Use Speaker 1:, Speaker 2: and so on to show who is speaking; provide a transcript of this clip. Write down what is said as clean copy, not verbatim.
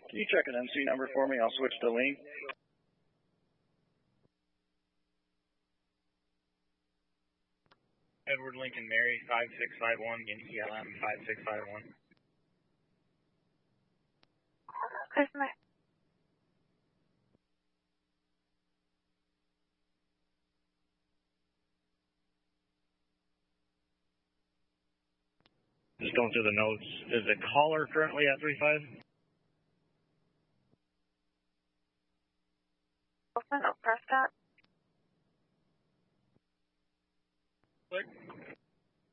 Speaker 1: Can you check an NC number for me? I'll switch to Lee.
Speaker 2: Edward Lincoln Mary 5651, ELM 5651.
Speaker 3: Customer.
Speaker 2: Just going through the notes. Is the caller currently at 35?
Speaker 3: Wilson, Prescott.
Speaker 2: Click.